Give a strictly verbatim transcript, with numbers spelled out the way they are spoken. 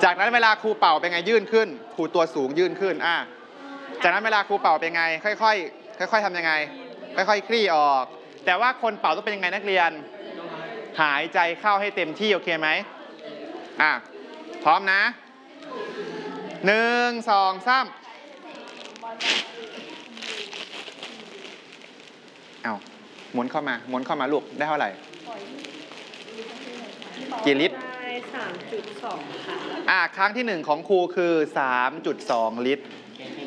จากนั้นเวลาครูเป่าเป็นไงยื่นขึ้นครูตัวสูงยื่นขึ้นอ่ะจากนั้นเวลาครูเป่าเป็นไงค่อยๆค่อยๆทำยังไงค่อยๆคลี่ออกแต่ว่าคนเป่าต้องเป็นยังไงนักเรียนหายใจเข้าให้เต็มที่โอเคไหมอ่ะพร้อมนะหนึ่งสองสามเอาหมุนเข้ามาหมุนเข้ามาลูกได้เท่าไหร่กี่ลิตรได้สามจุดสองค่ะอ่ะครั้งที่หนึ่งของครูคือ สามจุดสอง ลิตร